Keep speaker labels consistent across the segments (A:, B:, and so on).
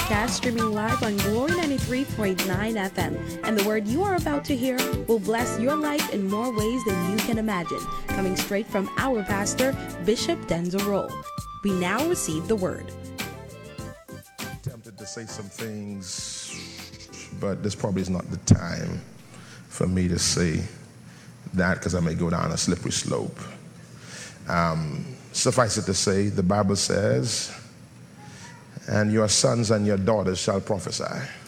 A: broadcast streaming live on Glory 93.9 FM. And the word you are about to hear will bless your life in more ways than you can imagine. Coming straight from our pastor, Bishop Denzel Rolle. We now receive the word.
B: I'm tempted to say some things, but this probably is not the time for me to say that because I may go down a slippery slope. Suffice it to say, the Bible says, and your sons and your daughters shall prophesy.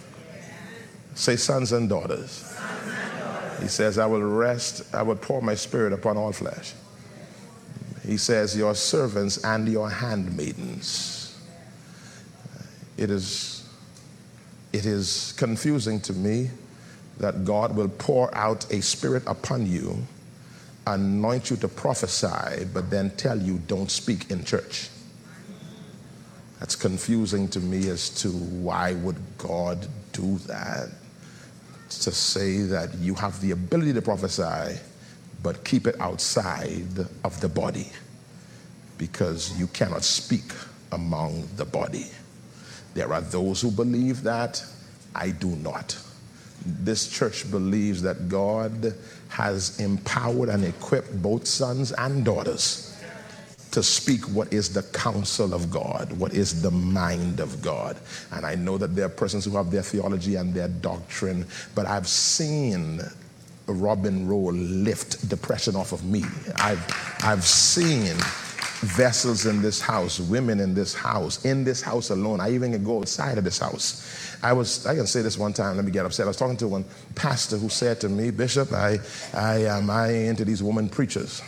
B: Say sons and daughters. He says, I will pour my spirit upon all flesh. He says, your servants and your handmaidens. It is confusing to me that God will pour out a spirit upon you, anoint you to prophesy, but then tell you don't speak in church. That's confusing to me as to why would God do that? To say that you have the ability to prophesy, but keep it outside of the body because you cannot speak among the body. There are those who believe that. I do not. This church believes that God has empowered and equipped both sons and daughters to speak what is the counsel of God, what is the mind of God. And I know that there are persons who have their theology and their doctrine, but I've seen Robin Rolle lift depression off of me. I've seen vessels in this house, women in this house alone. I even can go outside of this house. I can say this one time, let me get upset. I was talking to one pastor who said to me, Bishop, I ain't into these woman preachers.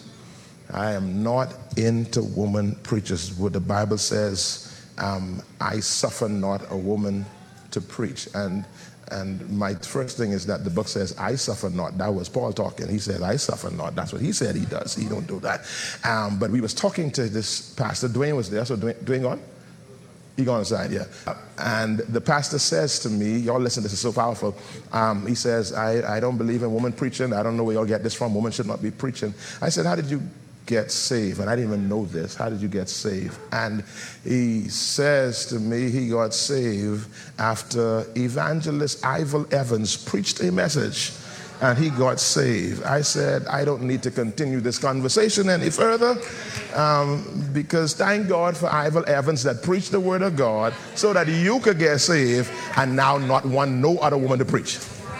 B: I am not into woman preachers. What the Bible says, I suffer not a woman to preach. And my first thing is that the book says, I suffer not. That was Paul talking. He said, I suffer not. That's what he said he does. He don't do that. But we was talking to this pastor. Dwayne was there. So Dwayne gone? He gone aside, yeah. And the pastor says to me, y'all listen, this is so powerful. He says, I don't believe in woman preaching. I don't know where y'all get this from. Women should not be preaching. I said, how did you get saved? And I didn't even know this. How did you get saved? And he says to me he got saved after evangelist Ivel Evans preached a message and he got saved. I said, I don't need to continue this conversation any further because thank God for Ivel Evans that preached the word of God so that you could get saved and now not want no other woman to preach.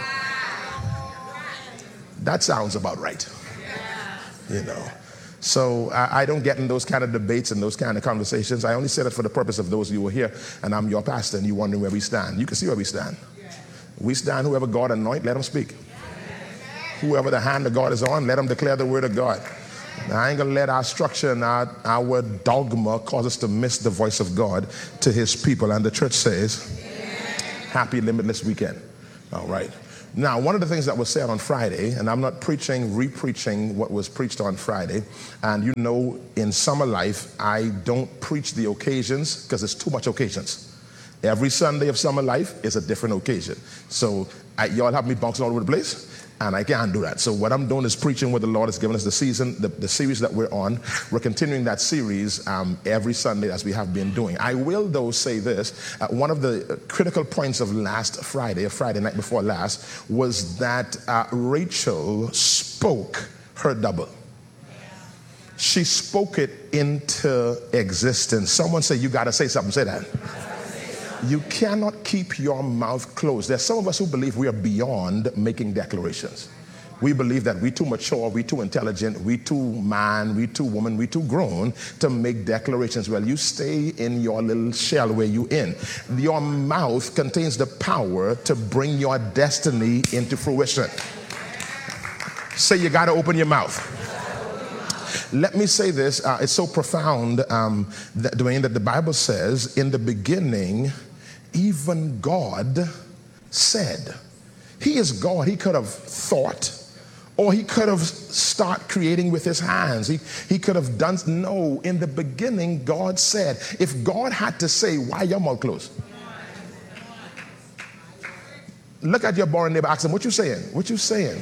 B: That sounds about right. You know. So I don't get in those kind of debates and those kind of conversations. I only said it for the purpose of those of you who are here, and I'm your pastor, and you wondering where we stand. You can see where we stand. We stand, whoever God anoint, let him speak. Whoever the hand of God is on, let him declare the word of God. Now, I ain't going to let our structure and our dogma cause us to miss the voice of God to his people. And the church says, happy limitless weekend. All right. Now, one of the things that was said on Friday, and I'm not re-preaching what was preached on Friday, and you know, in Summer Life, I don't preach the occasions because it's too much occasions. Every Sunday of Summer Life is a different occasion. So y'all have me bouncing all over the place, and I can't do that. So what I'm doing is preaching what the Lord has given us the season, the series that we're on. We're continuing that series every Sunday as we have been doing. I will, though, say this. One of the critical points of last Friday, or Friday night before last, was that Rachel spoke her double. She spoke it into existence. Someone say, you got to say something. Say that. You cannot keep your mouth closed. There's some of us who believe we are beyond making declarations. We believe that we're too mature, we're too intelligent, we're too man, we're too woman, we're too grown to make declarations. Well, you stay in your little shell where you're in. Your mouth contains the power to bring your destiny into fruition. Say you got to open your mouth. Let me say this. It's so profound, Dwayne, that the Bible says, in the beginning, even God said. He is God. He could have thought, or he could have started creating with his hands. He could have done. No, in the beginning, God said. If God had to say, why your mouth closed? Look at your boring neighbor, ask him, what you saying? What you saying?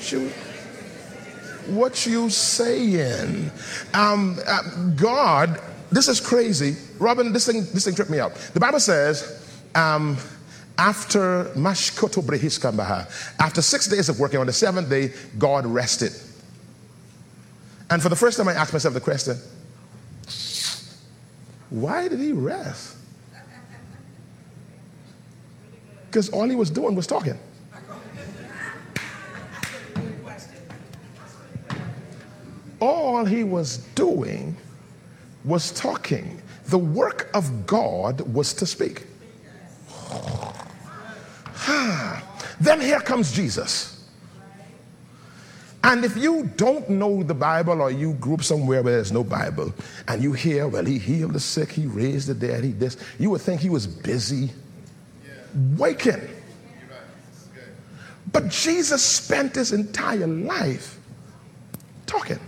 B: What you saying? God, this is crazy. Robin, this thing tripped me out. The Bible says, after 6 days of working, on the 7th day, God rested. And for the first time, I asked myself the question, why did he rest? Because all he was doing was talking. All he was doing was talking. The work of God was to speak. Then here comes Jesus. And if you don't know the Bible, or you grew up somewhere where there's no Bible, and you hear, well, he healed the sick, he raised the dead, he this, you would think he was busy waking. But Jesus spent his entire life talking.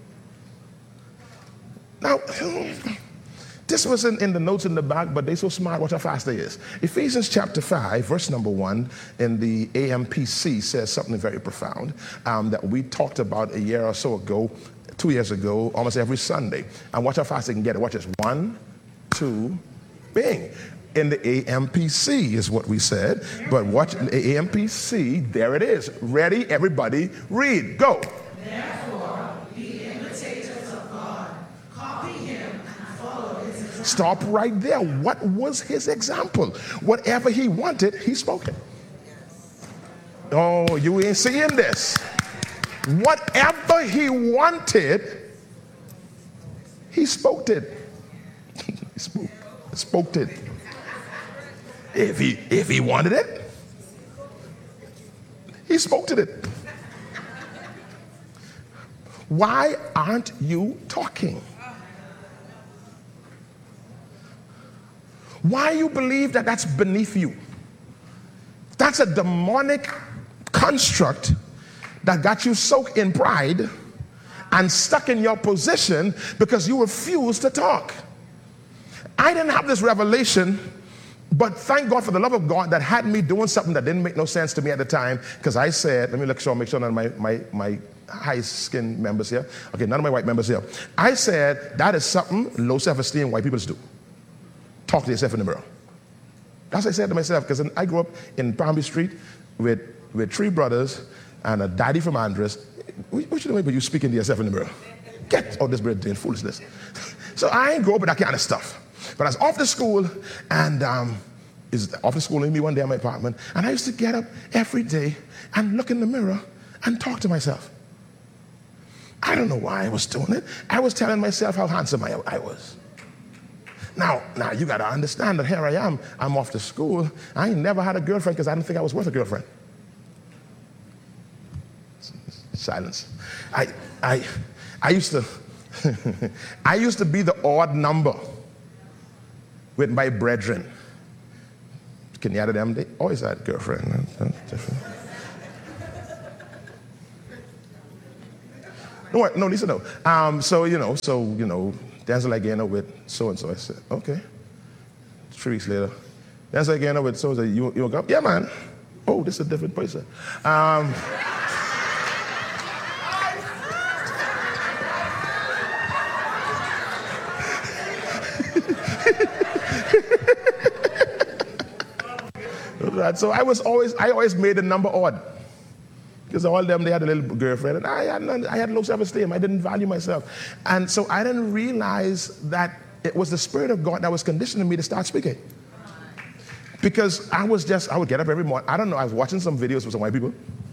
B: Now, this was in the notes in the back, but they're so smart, watch how fast they is. Ephesians chapter 5, verse number 1 in the AMPC says something very profound that we talked about a year or so ago, 2 years ago, almost every Sunday. And watch how fast they can get it. Watch this. 1, 2, bing. In the AMPC is what we said. But watch the AMPC, there it is. Ready, everybody, read. Go. Stop right there. What was his example? Whatever he wanted, he spoke it. Oh, you ain't seeing this. Whatever he wanted, he spoke it. He spoke it. If he wanted it, he spoke to it. Why aren't you talking? Why you believe that that's beneath you? That's a demonic construct that got you soaked in pride and stuck in your position because you refused to talk. I didn't have this revelation, but thank God for the love of God that had me doing something that didn't make no sense to me at the time, because I said, let me make sure none of my high-skinned members here, okay, none of my white members here. I said, that is something low self-esteem white people do. Talk to yourself in the mirror. That's what I said to myself, because I grew up in Palm Beach Street with 3 brothers and a daddy from Andres. What you doing when you speaking to yourself in the mirror? Get out this bread doing foolishness. So I ain't grow up with that kind of stuff. But I was off to school, and is off to school with me one day in my apartment, and I used to get up every day and look in the mirror and talk to myself. I don't know why I was doing it. I was telling myself how handsome I was. Now you got to understand that here I am. I'm off to school. I ain't never had a girlfriend because I didn't think I was worth a girlfriend. Silence. I used to I used to be the odd number with my brethren. Can you add them? They always had a girlfriend. No, Lisa, no. So Denzel again with so-and-so. I said, okay. 3 weeks later, Denzel again with so-and-so. You go? Yeah, man. Oh, this is a different person. So I always made the number odd. Because all of them, they had a little girlfriend, and I had low self-esteem. I didn't value myself. And so I didn't realize that it was the Spirit of God that was conditioning me to start speaking. Because I would get up every morning. I don't know, I was watching some videos with some white people.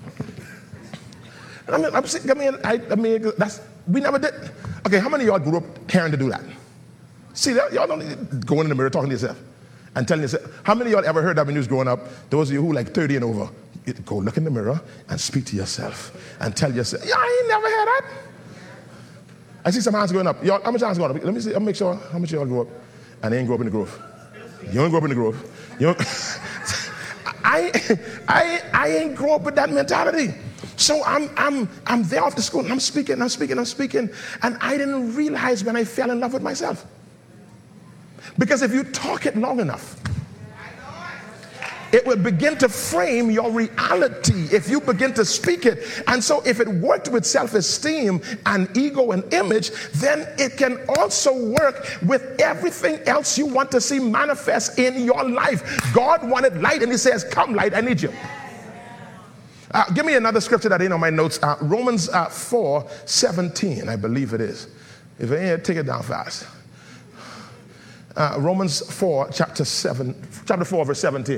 B: We never did. Okay, how many of y'all grew up caring to do that? See, y'all don't need to go in the mirror talking to yourself and telling yourself. How many of y'all ever heard that when you was growing up? Those of you who like 30 and over. Go look in the mirror and speak to yourself and tell yourself, yeah, I ain't never heard that. I see some hands going up. Y'all, how much hands going up? Let me see, I'll make sure how much y'all grew up and they ain't grow up in the Grove. You don't grow up in the Grove. You don't, I ain't grow up with that mentality. So I'm there after school and I'm speaking, and I didn't realize when I fell in love with myself. Because if you talk it long enough, It will begin to frame your reality if you begin to speak it. And so if it worked with self-esteem and ego and image, then it can also work with everything else you want to see manifest in your life. God wanted light, and he says, come light, I need you. Give me another scripture that ain't on my notes. Romans 4:17, I believe it is. If it ain't, take it down fast. Romans 4, chapter 4, verse 17.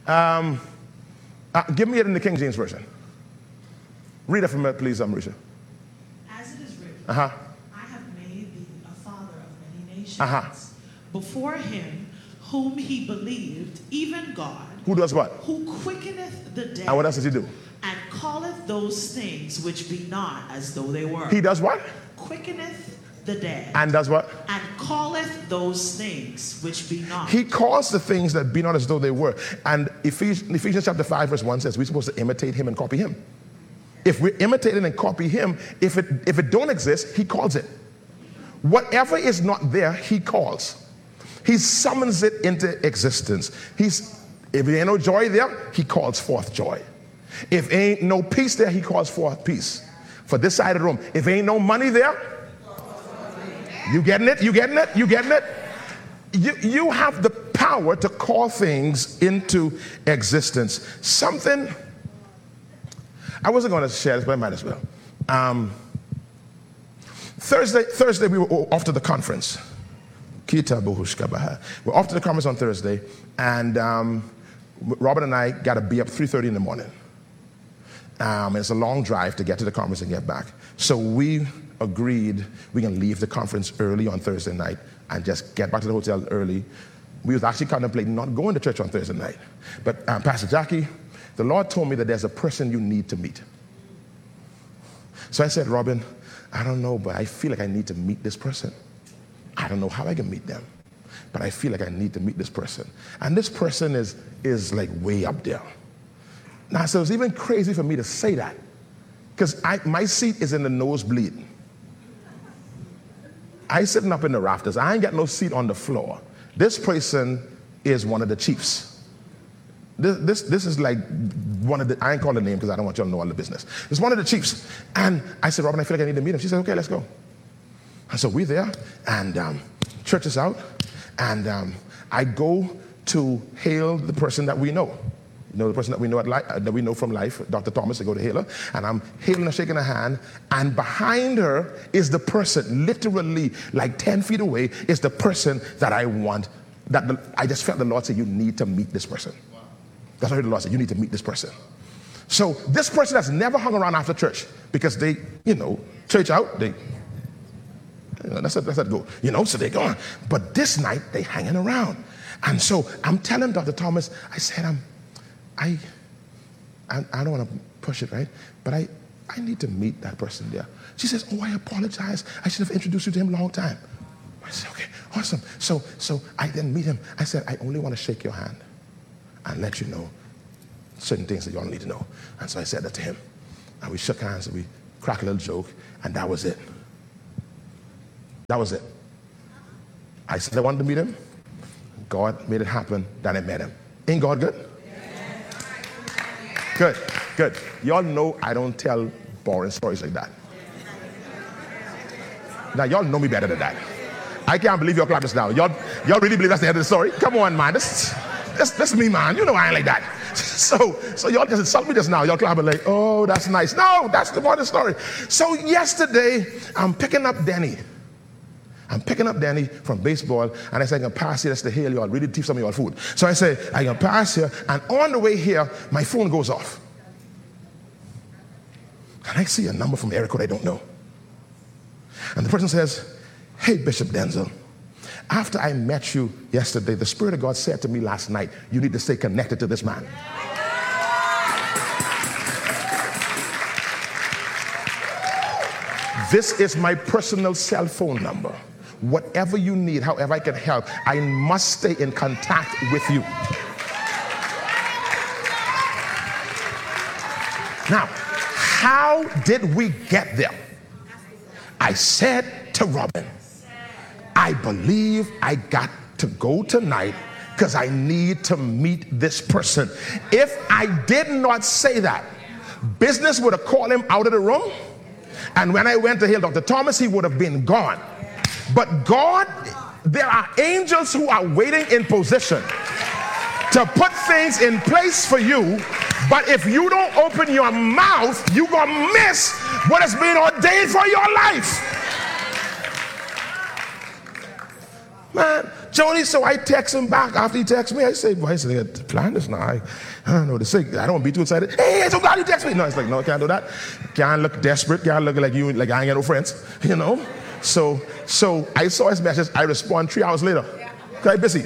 B: Give me it in the King James Version. Read it from it, please, Marisha.
C: As it is written, I have made thee a father of many nations. Before him whom he believed, even God.
B: Who does what?
C: Who quickeneth the dead.
B: And what else does he do?
C: And calleth those things which be not as though they were.
B: He does what?
C: Quickeneth the dead.
B: And does what?
C: And calleth those things which be not.
B: He calls the things that be not as though they were. And Ephesians chapter 5 verse 1 says we're supposed to imitate him and copy him. If we're imitating and copy him, if it don't exist, he calls it. Whatever is not there, he calls. He summons it into existence. If there ain't no joy there, he calls forth joy. If ain't no peace there, he calls forth peace. For this side of the room, if ain't no money there, you getting it? You getting it? You getting it? You have the power to call things into existence. Something, I wasn't going to share this, but I might as well. Thursday we were off to the conference. We're off to the conference on Thursday, and Robert and I got to be up 3:30 in the morning. It's a long drive to get to the conference and get back. So we agreed we can leave the conference early on Thursday night and just get back to the hotel early. We was actually contemplating not going to church on Thursday night. But Pastor Jackie, the Lord told me that there's a person you need to meet. So I said, Robin, I don't know, but I feel like I need to meet this person. I don't know how I can meet them, but I feel like I need to meet this person. And this person is like way up there. Now, so it's even crazy for me to say that, because my seat is in the nosebleed. I sitting up in the rafters. I ain't got no seat on the floor. This person is one of the chiefs. This is like one of the, I ain't call the name because I don't want y'all to know all the business. It's one of the chiefs. And I said, Robin, I feel like I need to meet him. She said, okay, let's go. And so we're there, and church is out, and I go to hail the person that we know. You know, the person that we know that we know from life, Dr. Thomas. I go to hail her, and I'm hailing her, shaking her hand, and behind her is the person, literally like 10 feet away, is the person that I want. I just felt the Lord say, you need to meet this person. Wow. That's what I heard the Lord say, you need to meet this person. So this person has never hung around after church because they, church out, they, that's it go, so they're gone. But this night, they hanging around. And so I'm telling Dr. Thomas, I said, I don't want to push it, right? But I need to meet that person there. She says, oh, I apologize. I should have introduced you to him a long time. I said, okay, awesome. So I then meet him. I said, I only want to shake your hand and let you know certain things that you all need to know. And so I said that to him. And we shook hands and we cracked a little joke, and that was it. That was it. I said I wanted to meet him. God made it happen. Then I met him. Ain't God good? Good. Y'all know I don't tell boring stories like that. Now, y'all know me better than that. I can't believe y'all clap this now. Y'all really believe that's the end of the story? Come on, man. This is me, man. You know I ain't like that. So y'all just insult me just now. Y'all clapping like, oh, that's nice. No, that's the part of the story. So yesterday, I'm picking up Danny from baseball, and I said, I can pass here, that's to hail y'all, really teach some of y'all food. So I say, I can pass here, and on the way here, my phone goes off. And I see a number from area code I don't know. And the person says, hey, Bishop Denzel, after I met you yesterday, the Spirit of God said to me last night, you need to stay connected to this man. This is my personal cell phone number. Whatever you need, however I can help, I must stay in contact with you. Now, how did we get there? I said to Robin, I believe I got to go tonight because I need to meet this person. If I did not say that, business would have called him out of the room, and when I went to heal Dr. Thomas, he would have been gone. But God, there are angels who are waiting in position to put things in place for you. But if you don't open your mouth, you're gonna miss what has been ordained for your life. Man, Joni, so I text him back after he texts me. I say, well, the plan is now. I don't know what to say. I don't want to be too excited. Hey, so glad you text me. No, it's like, no, I can't do that. Can't look desperate. Can't look like you, like I ain't got no friends, you know? So I saw his message. I respond 3 hours later. Okay, busy.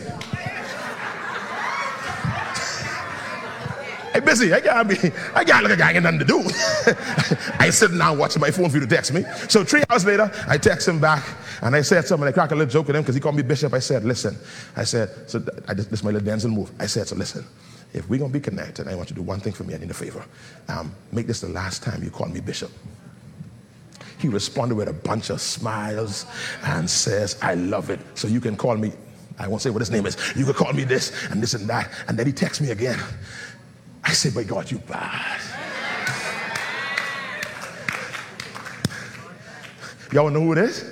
B: I'm busy. I can't look like I ain't got nothing to do. I sit down watching my phone for you to text me. So 3 hours later, I text him back, and I said something. I cracked a little joke with him because he called me Bishop. I said, listen. I said, so this is my little Denzel move. I said, so listen, if we're going to be connected, I want you to do one thing for me. I need a favor. Make this the last time you call me Bishop. He responded with a bunch of smiles and says, I love it. So you can call me, I won't say what his name is. You can call me this and that. And then he texts me again. I say, by God, you bad. Y'all know who it is?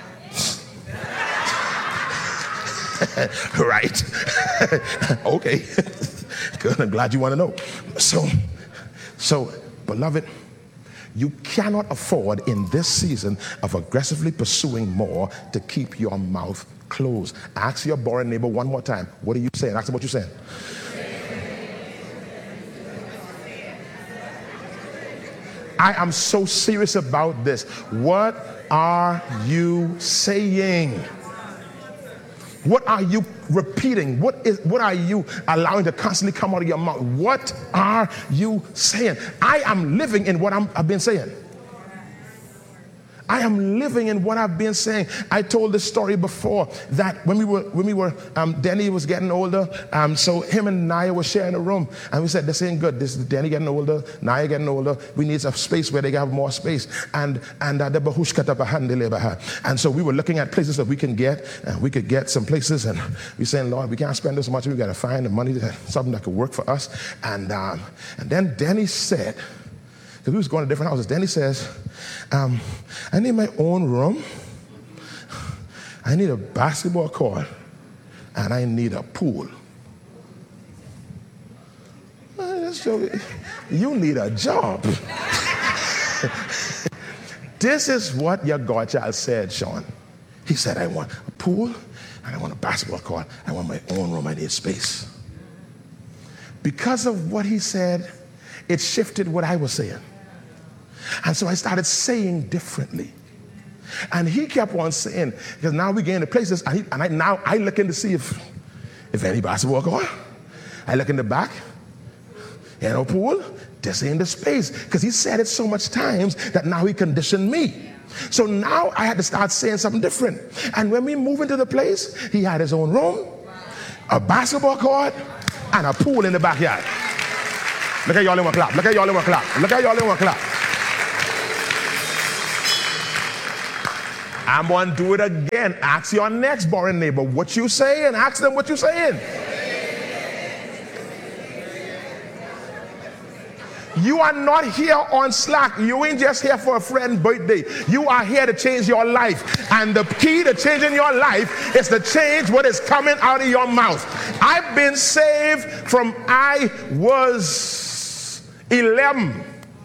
B: Right. Okay. Good. I'm glad you want to know. So, beloved, you cannot afford in this season of aggressively pursuing more to keep your mouth closed. Ask your boring neighbor one more time. What are you saying? Ask him what you're saying. I am so serious about this. What are you saying? What are you repeating? What are you allowing to constantly come out of your mouth? What are you saying? I am living in what I've been saying. I am living in what I've been saying. I told this story before that when we were Denny was getting older, so him and Naya were sharing a room, and we said, this ain't good. This is Denny getting older, Naya getting older. We need a space where they can have more space. And so we were looking at places that we can get, and we could get some places, and we saying, Lord, we can't spend this much. We got to find the money, something that could work for us. And then Denny said, because we was going to different houses. Then he says, I need my own room. I need a basketball court. And I need a pool. You need a job. This is what your godchild said, Sean. He said, I want a pool and I want a basketball court. I want my own room. I need space. Because of what he said, it shifted what I was saying. And so I started saying differently. And he kept on saying, because now we get into places, now I look in to see if any basketball court. I look in the back, pool, this ain't the space. Because he said it so much times that now he conditioned me. So now I had to start saying something different. And when we moved into the place, he had his own room, a basketball court, and a pool in the backyard. Look at y'all in one clap. Look at y'all in one clap. Look at y'all in one clap. I'm going to do it again. Ask your next boring neighbor what you saying. Ask them what you saying. You are not here on slack. You ain't just here for a friend's birthday. You are here to change your life. And the key to changing your life is to change what is coming out of your mouth. I've been saved from I was 11.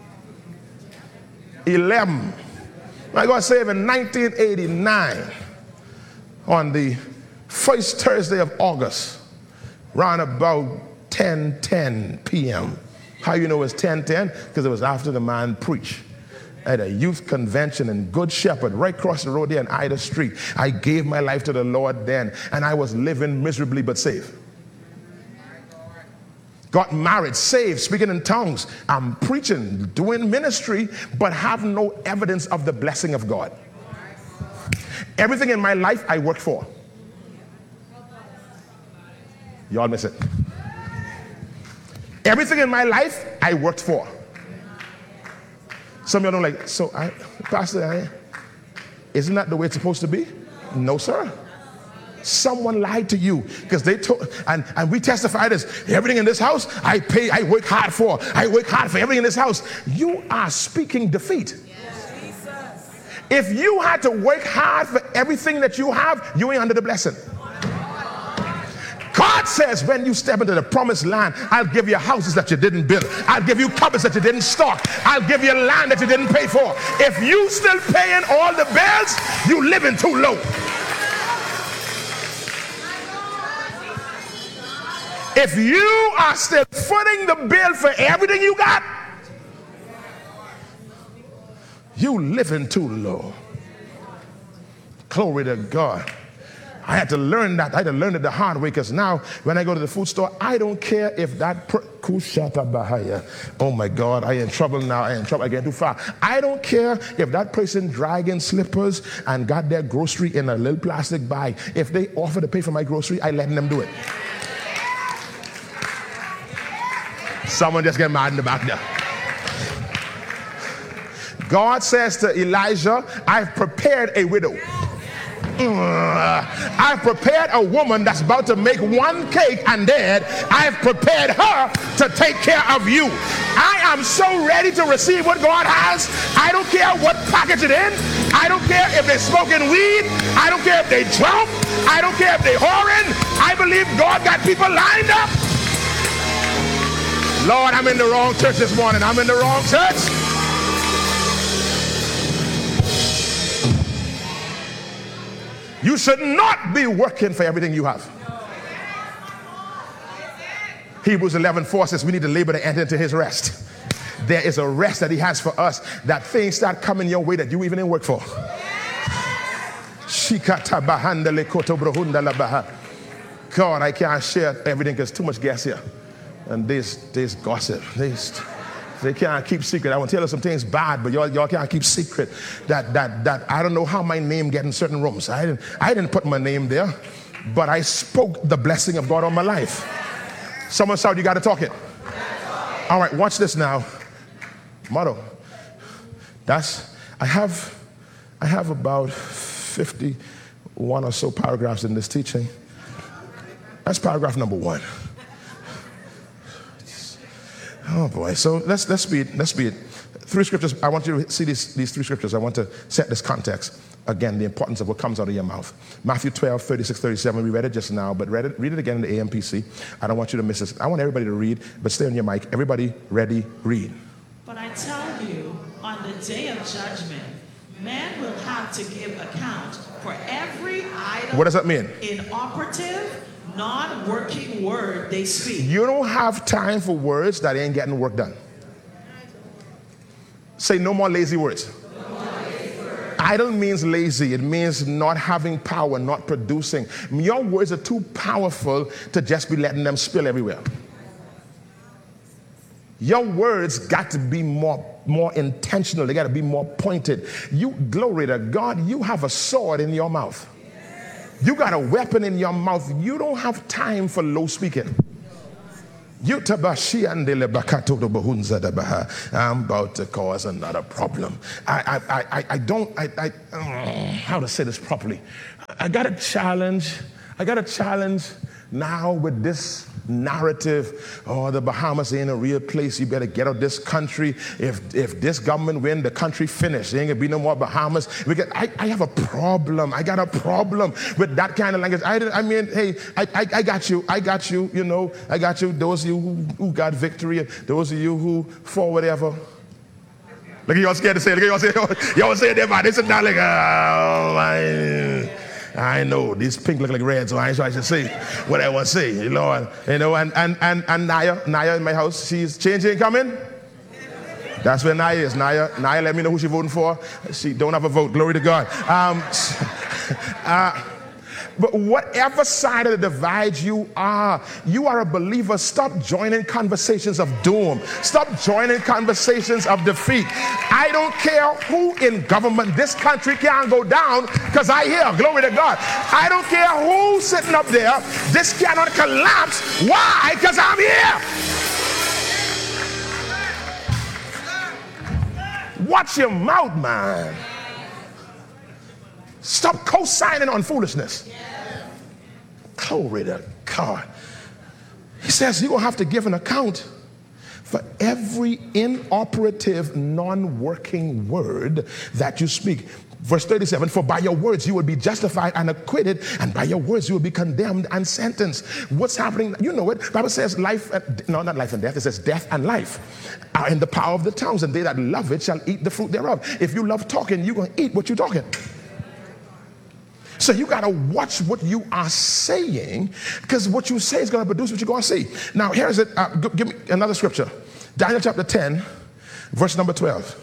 B: I got saved in 1989 on the first Thursday of August, around about 10:10 p.m. How you know it's 10:10? Because it was after the man preached at a youth convention in Good Shepherd, right across the road there in Ida Street. I gave my life to the Lord then, and I was living miserably but saved. Got married, saved, speaking in tongues. I'm preaching, doing ministry, but have no evidence of the blessing of God. Everything in my life I worked for. Y'all miss it. Everything in my life I worked for. Some of y'all don't like, so Pastor, isn't that the way it's supposed to be? No, sir. Someone lied to you because they told, and we testify this. Everything in this house, I work hard for. I work hard for everything in this house. You are speaking defeat. If you had to work hard for everything that you have, you ain't under the blessing. God says when you step into the promised land, I'll give you houses that you didn't build. I'll give you cupboards that you didn't stock. I'll give you land that you didn't pay for. If you still paying all the bills, you living too low. If you are still footing the bill for everything you got, you living too low. Glory to God. I had to learn that. I had to learn it the hard way, because now when I go to the food store, I don't care if that oh my God, I in trouble now. I in trouble. I get too far. I don't care if that person dragging slippers and got their grocery in a little plastic bag. If they offer to pay for my grocery, I letting them do it. Someone just get mad in the back there. God says to Elijah, I've prepared a widow. I've prepared a woman that's about to make one cake and dead. I've prepared her to take care of you. I am so ready to receive what God has. I don't care what package it in. I don't care if they're smoking weed. I don't care if they drunk. I don't care if they're whoring. I believe God got people lined up. Lord, I'm in the wrong church this morning. I'm in the wrong church. You should not be working for everything you have. Hebrews 11:4 says we need to labor to enter into his rest. There is a rest that he has for us, that things start coming your way that you even didn't work for. God, I can't share everything because too much gas here. And this gossip. They can't keep secret. I want to tell you some things bad, but y'all can't keep secret. That I don't know how my name get in certain rooms. I didn't put my name there, but I spoke the blessing of God on my life. Someone shout, you got to talk it. All right, watch this now. Motto. I have about 51 or so paragraphs in this teaching. That's paragraph number 1. Oh boy, so let's read 3 scriptures. I want you to see these 3 scriptures. I want to set this context. Again, the importance of what comes out of your mouth. Matthew 12, 36, 37. We read it just now, but read it again in the AMPC. I don't want you to miss this. I want everybody to read, but stay on your mic. Everybody ready, read.
C: But I tell you, on the day of judgment, man will have to give account for every idle,
B: what does that mean?
C: Inoperative, non-working word they speak.
B: You don't have time for words that ain't getting work done. Say no more lazy words. Idle means lazy. It means not having power, not producing. Your words are too powerful to just be letting them spill everywhere. Your words got to be more intentional. They got to be more pointed. You, glory to God, you have a sword in your mouth. You got a weapon in your mouth. You don't have time for low speaking. I'm about to cause another problem. How to say this properly? I got a challenge now with this narrative. Oh, the Bahamas ain't a real place. You better get out of this country. If this government win, the country finished. There ain't gonna be no more Bahamas. I have a problem. I got a problem with that kind of language. I mean, hey, I got you. You know, I got you. Those of you who got victory, those of you who for whatever. Look at y'all scared to say it. Look at y'all say it there, man. They sit down like, oh my. I know these pink look like red, so I should say what I want to say, Lord. You know, and Naya in my house, she's changing, coming. That's where Naya is. Naya, let me know who she's voting for. She don't have a vote. Glory to God. But whatever side of the divide you are a believer. Stop joining conversations of doom. Stop joining conversations of defeat. I don't care who in government. This country can't go down because I hear. Glory to God. I don't care who's sitting up there. This cannot collapse. Why? Because I'm here. Watch your mouth, man. Stop co-signing on foolishness. Glory to God. He says you're going to have to give an account for every inoperative, non-working word that you speak. Verse 37, for by your words you will be justified and acquitted, and by your words you will be condemned and sentenced. What's happening? You know it. The Bible says not life and death. It says death and life are in the power of the tongues, and they that love it shall eat the fruit thereof. If you love talking, you're going to eat what you're talking. So you got to watch what you are saying, because what you say is going to produce what you're going to see. Now, here's it. Give me another scripture. Daniel chapter 10, verse number 12.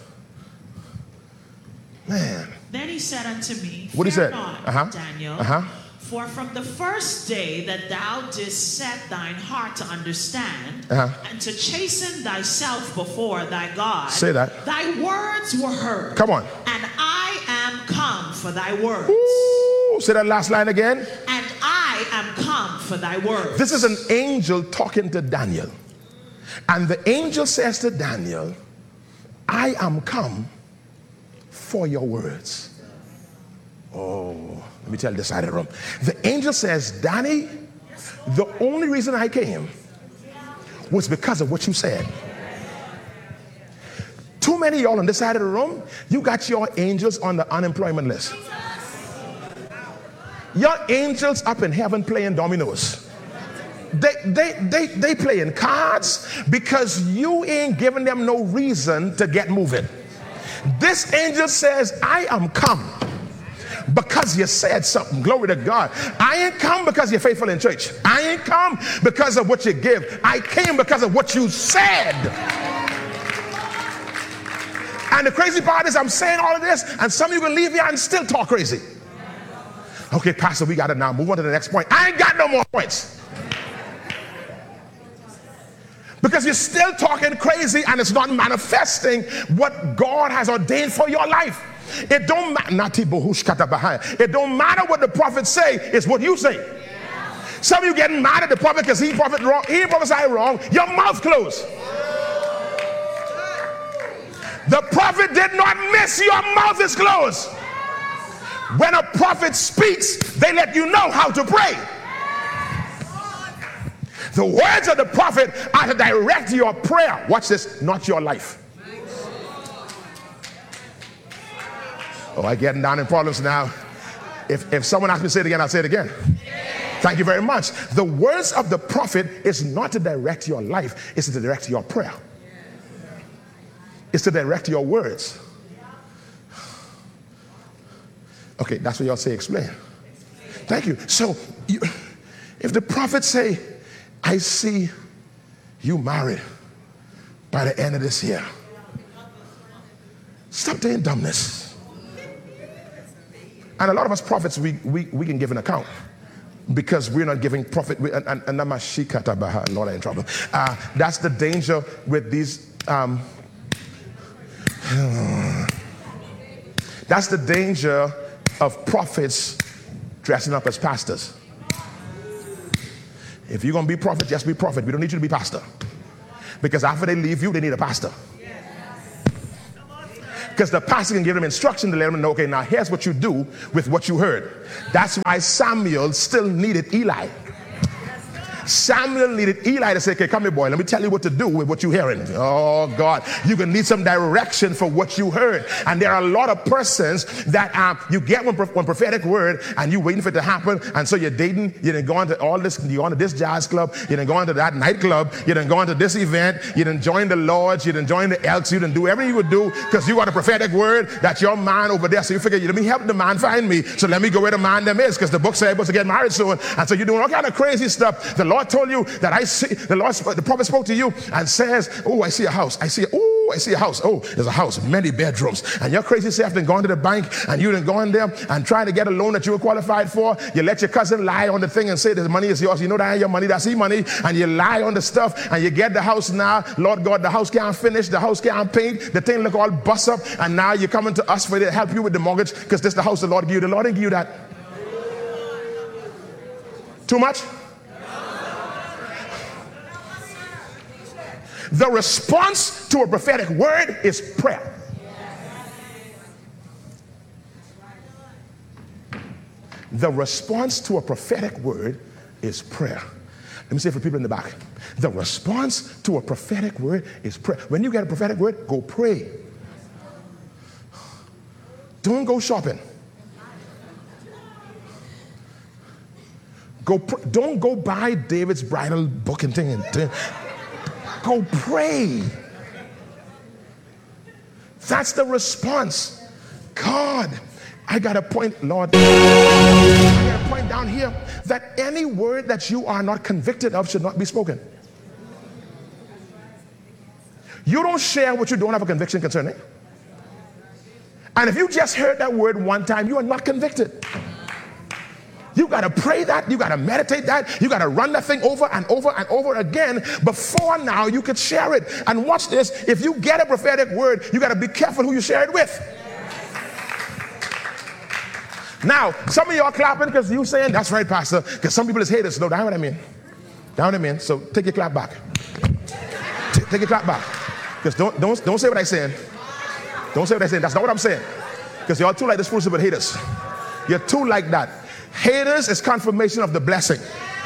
B: Man.
C: Then he said unto me,
B: what he said?
C: Not, Daniel, for from the first day that thou didst set thine heart to understand and to chasten thyself before thy God,
B: say that.
C: Thy words were heard.
B: Come on.
C: And I am come for thy words.
B: Ooh, say that last line again.
C: And I am come for thy words.
B: This is an angel talking to Daniel. And the angel says to Daniel, I am come for your words. Oh, let me tell you this side of the room. The angel says, Danny, the only reason I came was because of what you said. Too many of y'all on this side of the room, you got your angels on the unemployment list. Your angels up in heaven playing dominoes. They playing cards because you ain't giving them no reason to get moving. This angel says, I am come because you said something. Glory to God. I ain't come because you're faithful in church. I ain't come because of what you give. I came because of what you said. And the crazy part is I'm saying all of this, and some of you can leave here and still talk crazy. Okay, Pastor, we got to now move on to the next point. I ain't got no more points. Because you're still talking crazy and it's not manifesting what God has ordained for your life. It don't matter. It don't matter what the prophets say, it's what you say. Some of you getting mad at the prophet because he prophesied wrong. Your mouth closed. The prophet did not miss. Your mouth is closed. When a prophet speaks, they let you know how to pray. The words of the prophet are to direct your prayer. Watch this, not your life. Oh, I'm getting down in problems now. If someone asks me to say it again, I'll say it again. Thank you very much. The words of the prophet is not to direct your life, it's to direct your prayer. It's to direct your words. Okay, that's what y'all say, explain. Thank you. So, if the prophet say, I see you married by the end of this year, stop doing dumbness. And a lot of us prophets, we can give an account because we're not giving prophet. Lord, I'm in trouble. That's the danger with these. That's the danger of prophets dressing up as pastors. If you're going to be prophet, just be prophet. We don't need you to be pastor. Because after they leave you, they need a pastor. Because the pastor can give them instruction to let them know, okay, now here's what you do with what you heard. That's why Samuel still needed Eli. Samuel needed Eli to say, okay, come here, boy, let me tell you what to do with what you're hearing. Oh, God, you're going to need some direction for what you heard. And there are a lot of persons that you get one prophetic word and you're waiting for it to happen. And so you're dating, you didn't go on to all this, you go on to this jazz club, you didn't go on to that nightclub, you didn't go on to this event, you didn't join the lodge, you didn't join the Elks, you didn't do everything you would do because you got a prophetic word that your man over there. So you figure, let me help the man find me. So let me go where the man them is because the book says I'm supposed to get married soon. And so you're doing all kind of crazy stuff. The Lord told you that the prophet spoke to you and says, oh, I see a house. I see a house. Oh, there's a house, many bedrooms. And your crazy self done gone to the bank and you done gone there and trying to get a loan that you were qualified for. You let your cousin lie on the thing and say the money is yours. You know that ain't your money, that's his money. And you lie on the stuff and you get the house now. Lord God, the house can't finish, the house can't paint, the thing look all bust up. And now you're coming to us for to help you with the mortgage because this is the house the Lord gave you. The Lord didn't give you that. Too much? The response to a prophetic word is prayer. The response to a prophetic word is prayer. Let me say it for people in the back. The response to a prophetic word is prayer. When you get a prophetic word, go pray. Don't go shopping. Don't go buy David's bridal book and thing. Go pray. That's the response. God, I got a point, Lord. I got a point down here that any word that you are not convicted of should not be spoken. You don't share what you don't have a conviction concerning. And if you just heard that word one time, you are not convicted. You got to pray that. You got to meditate that. You got to run that thing over and over and over again before now you could share it. And watch this. If you get a prophetic word, you got to be careful who you share it with. Now, some of you are clapping because you saying, that's right, Pastor, because some people is haters. No, that's what I mean. That's what I mean. So take your clap back. Take your clap back. Because don't say what I'm saying. Don't say what I'm saying. That's not what I'm saying. Because you're too like this foolishness with haters. You're too like that. Haters is confirmation of the blessing.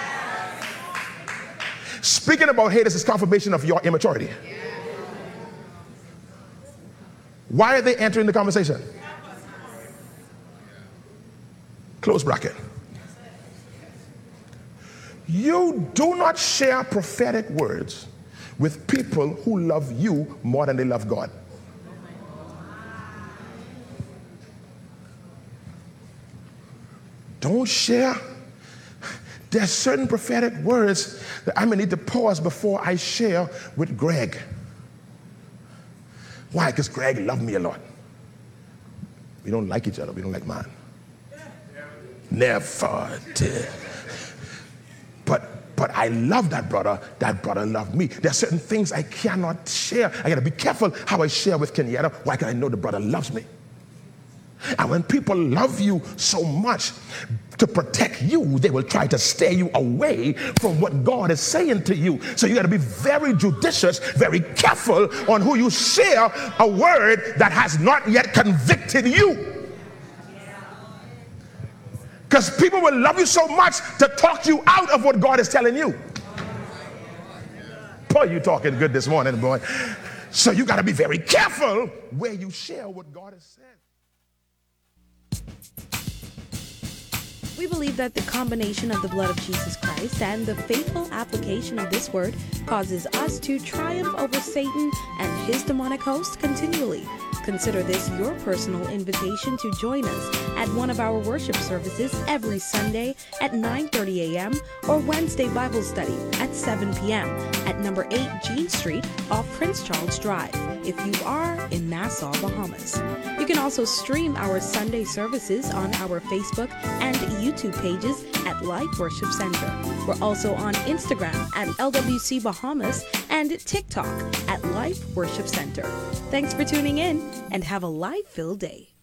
B: Speaking about haters is confirmation of your immaturity. Why are they entering the conversation? Close bracket. You do not share prophetic words with people who love you more than they love God. Don't share. There's certain prophetic words that I'm going to need to pause before I share with Greg. Why? Because Greg loved me a lot. We don't like each other. We don't like mine. Never did. But I love that brother. That brother loved me. There are certain things I cannot share. I got to be careful how I share with Kenyatta. Why? Because I know the brother loves me. And when people love you so much, to protect you, they will try to steer you away from what God is saying to you. So you got to be very judicious, very careful on who you share a word that has not yet convicted you. Because people will love you so much to talk you out of what God is telling you. Boy, you talking good this morning, boy. So you got to be very careful where you share what God has said.
A: We believe that the combination of the blood of Jesus Christ and the faithful application of this word causes us to triumph over Satan and his demonic host continually. Consider this your personal invitation to join us at one of our worship services every Sunday at 9:30 a.m. or Wednesday Bible study at 7 p.m. at number 8 Jean Street off Prince Charles Drive if you are in Nassau, Bahamas. You can also stream our Sunday services on our Facebook and YouTube pages at Life Worship Center. We're also on Instagram at LWC Bahamas and TikTok at Life Worship Center. Thanks for tuning in and have a life-filled day.